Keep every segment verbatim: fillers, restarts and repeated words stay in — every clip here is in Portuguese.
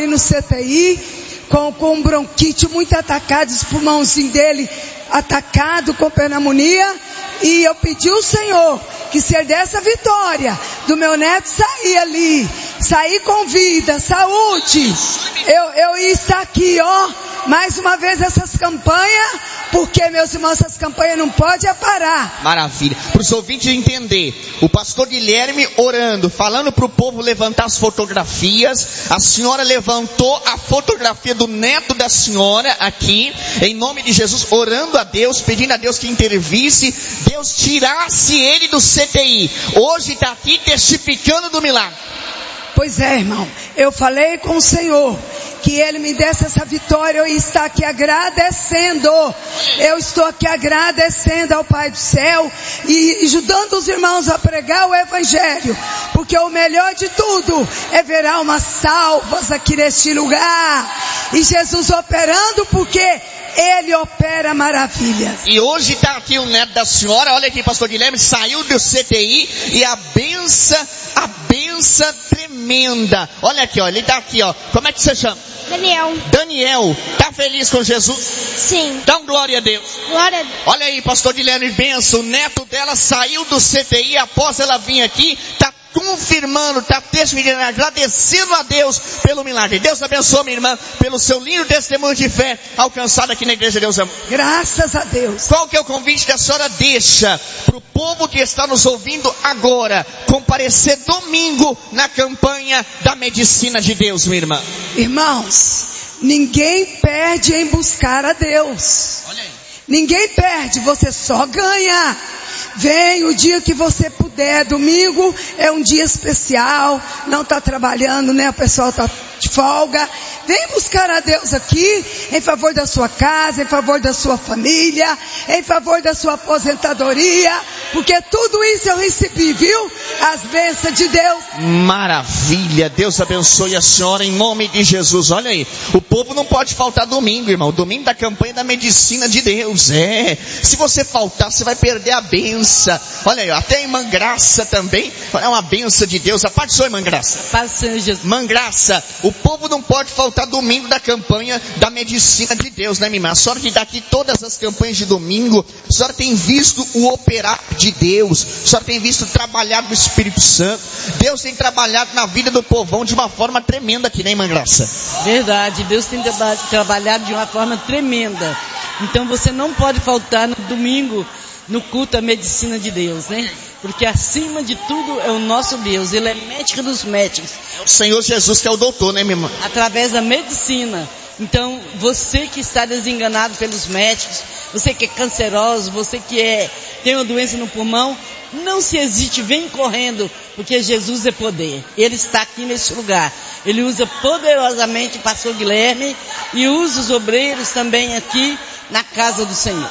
ali no C T I, com, com um bronquite muito atacado, os pulmãozinhos dele atacado com pneumonia. E eu pedi ao Senhor que se ele desse a vitória do meu neto sair ali, sair com vida, saúde, eu, eu ia estar aqui, ó, mais uma vez essas campanhas, porque, meus irmãos, essas campanhas não podem parar. Maravilha. Para os ouvintes entender, o pastor Guilherme orando, falando para o povo levantar as fotografias, a senhora levantou a fotografia do neto da senhora aqui, em nome de Jesus, orando a Deus, pedindo a Deus que intervisse, Deus tirasse ele do C T I. Hoje está aqui testificando do milagre. Pois é, irmão, eu falei com o Senhor que Ele me desse essa vitória, eu estou aqui agradecendo, eu estou aqui agradecendo ao Pai do Céu e ajudando os irmãos a pregar o Evangelho, porque o melhor de tudo é ver almas salvas aqui neste lugar, e Jesus operando, porque Ele opera maravilhas. E hoje está aqui o neto da senhora, olha aqui, pastor Guilherme, saiu do C T I e a benção, a benção tremenda. Olha aqui, ó, ele está aqui, ó. Como é que você chama? Daniel. Daniel, tá feliz com Jesus? Sim. Dá um glória a Deus. Glória a Deus. Olha aí, pastor Guilherme, benção, o neto dela saiu do C T I após ela vir aqui, tá confirmando, está testificando, agradecendo a Deus pelo milagre. Deus abençoe, minha irmã, pelo seu lindo testemunho de fé alcançado aqui na Igreja de Deus Amor. Graças a Deus. Qual que é o convite que a senhora deixa para o povo que está nos ouvindo agora, comparecer domingo na campanha da medicina de Deus, minha irmã? Irmãos, ninguém perde em buscar a Deus. Olha aí. Ninguém perde, você só ganha. Vem o dia que você puder. Domingo é um dia especial, não está trabalhando, né? O pessoal está de folga. Vem buscar a Deus aqui, em favor da sua casa, em favor da sua família, em favor da sua aposentadoria, porque tudo isso eu recebi, viu? As bênçãos de Deus. Maravilha, Deus abençoe a senhora em nome de Jesus. Olha aí, o povo não pode faltar domingo, irmão. Domingo da campanha da medicina de Deus. É, se você faltar, você vai perder a benção. Olha aí, até a irmã Graça também é uma benção de Deus. A parte sua, irmã Graça. Paz do Senhor Jesus. Irmã Graça, o povo não pode faltar domingo da campanha da medicina de Deus, né, minha irmã? A senhora que dá aqui todas as campanhas de domingo, a senhora tem visto o operar de Deus, a senhora tem visto trabalhar do Espírito Santo. Deus tem trabalhado na vida do povão de uma forma tremenda aqui, né, irmã Graça? Verdade, Deus tem traba- trabalhado de uma forma tremenda. Então você não pode faltar no domingo no culto à medicina de Deus, né? Porque acima de tudo é o nosso Deus. Ele é médico dos médicos. É o Senhor Jesus que é o doutor, né, minha irmã? Através da medicina. Então, você que está desenganado pelos médicos, você que é canceroso, você que é, tem uma doença no pulmão, não se hesite, vem correndo, porque Jesus é poder. Ele está aqui nesse lugar. Ele usa poderosamente o pastor Guilherme e usa os obreiros também aqui na casa do Senhor.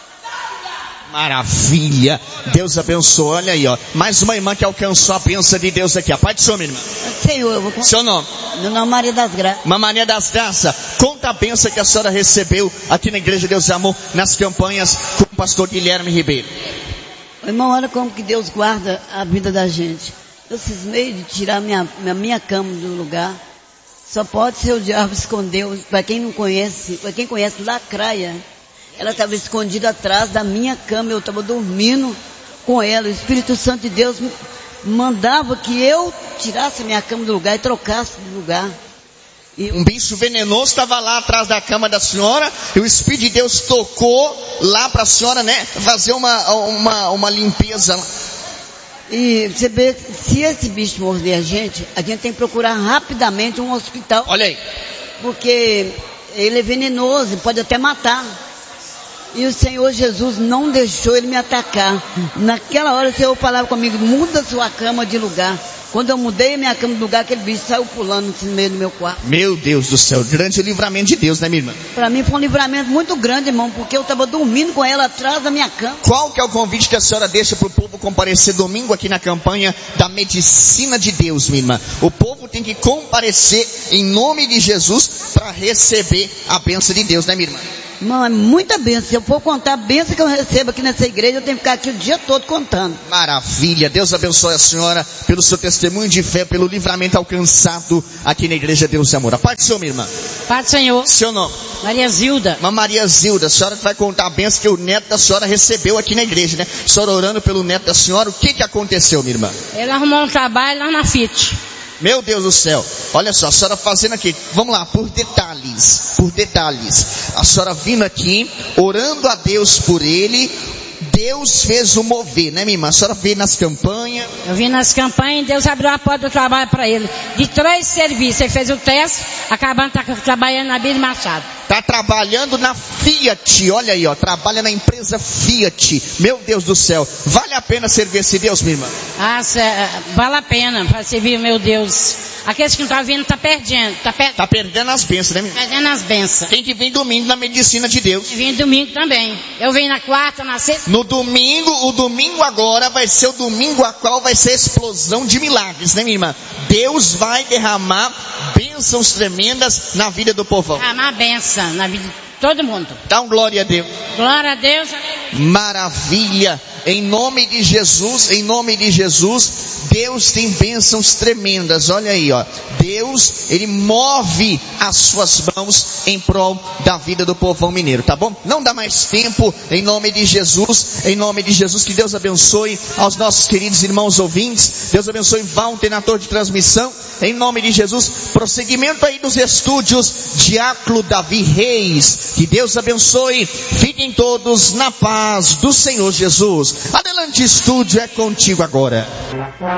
Maravilha, Deus abençoe. Olha aí, ó, mais uma irmã que alcançou a bênção de Deus aqui. A paz do Senhor, minha irmã. Senhor, eu vou... Seu nome? Meu nome é Maria das Graças. Uma Maria das Graças. Conta a bênção que a senhora recebeu aqui na Igreja de Deus e Amor, nas campanhas com o pastor Guilherme Ribeiro. Irmão, olha como que Deus guarda a vida da gente. Eu cismei de tirar minha, minha, minha cama do lugar. Só pode ser o diabo escondeu. Para quem não conhece, para quem conhece Lacraia, ela estava escondida atrás da minha cama, eu estava dormindo com ela. O Espírito Santo de Deus mandava que eu tirasse a minha cama do lugar e trocasse de lugar. E... um bicho venenoso estava lá atrás da cama da senhora, e o Espírito de Deus tocou lá para a senhora, né, fazer uma, uma, uma limpeza. E você vê, se esse bicho morder a gente, a gente tem que procurar rapidamente um hospital. Olha aí. Porque ele é venenoso, pode até matar. E o Senhor Jesus não deixou ele me atacar. Naquela hora o Senhor falava comigo, muda sua cama de lugar. Quando eu mudei a minha cama de lugar, aquele bicho saiu pulando no meio do meu quarto. Meu Deus do céu, grande livramento de Deus, né, minha irmã? Para mim foi um livramento muito grande, irmão, porque eu estava dormindo com ela atrás da minha cama. Qual que é o convite que a senhora deixa para o povo comparecer domingo aqui na campanha da medicina de Deus, minha irmã? O povo tem que comparecer em nome de Jesus para receber a bênção de Deus, né, minha irmã? Irmão, é muita bênção. Se eu for contar a bênção que eu recebo aqui nessa igreja, eu tenho que ficar aqui o dia todo contando. Maravilha. Deus abençoe a senhora pelo seu testemunho de fé, pelo livramento alcançado aqui na igreja Deus e Amor. A paz do Senhor, minha irmã. Pai do Senhor. Seu nome? Maria Zilda. Irmã Maria Zilda, a senhora vai contar a bênção que o neto da senhora recebeu aqui na igreja, né? A senhora orando pelo neto da senhora, o que que aconteceu, minha irmã? Ele arrumou um trabalho lá na F I T. Meu Deus do céu, olha só, a senhora fazendo aqui, vamos lá, por detalhes, por detalhes, a senhora vindo aqui, orando a Deus por ele, Deus fez o mover, né minha irmã? A senhora veio nas campanhas. Eu vim nas campanhas e Deus abriu a porta do trabalho para ele, de três serviços. Ele fez o teste, acabando tá trabalhando na Bíblia Machado. Tá trabalhando na Fiat, olha aí, ó, trabalha na empresa Fiat. Meu Deus do céu, vale a pena servir esse Deus, minha irmã? Ah, cê, vale a pena para servir, meu Deus. Aqueles que não estão vindo, tá perdendo. Tá, per... tá perdendo as bênçãos, né, minha irmã? Perdendo as bênçãos. Tem que vir domingo na medicina de Deus. Vim domingo também. Eu vim na quarta, na sexta. No domingo, o domingo agora vai ser o domingo a qual vai ser a explosão de milagres, né, minha irmã? Deus vai derramar bênçãos tremendas na vida do povão. Derramar bênção na vida de todo mundo. Dá um glória a Deus. Glória a Deus. Maravilha. Em nome de Jesus, em nome de Jesus, Deus tem bênçãos tremendas. Olha aí, ó. Deus, Ele move as suas mãos em prol da vida do povão mineiro, tá bom? Não dá mais tempo, em nome de Jesus, em nome de Jesus, que Deus abençoe aos nossos queridos irmãos ouvintes. Deus abençoe Walter na torre de transmissão. Em nome de Jesus, prosseguimento aí dos estúdios, Diácono Davi Reis. Que Deus abençoe. Fiquem todos na paz do Senhor Jesus. Adelante, estúdio, é contigo agora.